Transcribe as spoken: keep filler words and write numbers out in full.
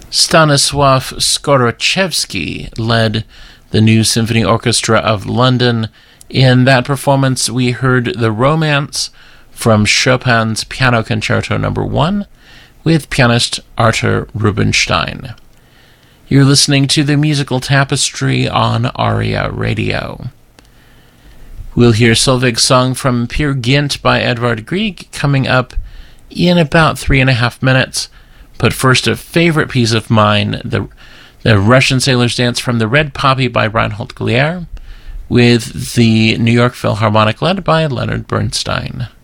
Stanisław Skorochevsky led the New Symphony Orchestra of London. In that performance, we heard the Romance from Chopin's Piano Concerto Number one with pianist Artur Rubinstein. You're listening to the Musical Tapestry on Aria Radio. We'll hear Solveig's song from Peer Gynt by Edvard Grieg coming up in about three and a half minutes. But first, a favorite piece of mine, the, the Russian Sailor's Dance from the Red Poppy by Reinhold Glier, with the New York Philharmonic led by Leonard Bernstein.